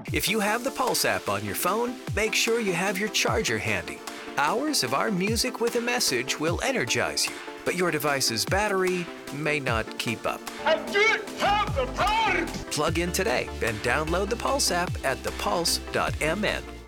If you have the Pulse app on your phone, make sure you have your charger handy. Hours of our music with a message will energize you, but your device's battery may not keep up. I don't have the power! Plug in today and download the Pulse app at thepulse.mn.